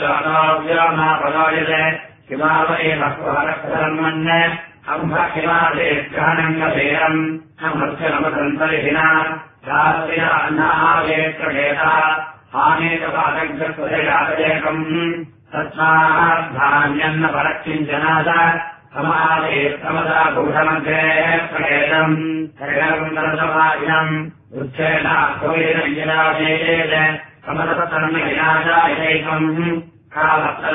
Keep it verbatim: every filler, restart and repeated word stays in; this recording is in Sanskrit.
व्योमापलोयते किमावैरस्वहरक्षधर्मन् अम्भकिमादेग्रहणङ्गधीरम् अमृत्यनमसन्तरिहिना रात्रिना अन्नावेत्रकेतः हानेकपादग्रस्वदेयादेकम् तस्माद्धान्यन्न परकिञ्चनाद समादेस्तमदा भूषमध्ये प्रकेतम् हरिणम् वृक्षेणाभूयिनञ्जनादेयेन कमलपतर्णविनाशायैकम् कालत्र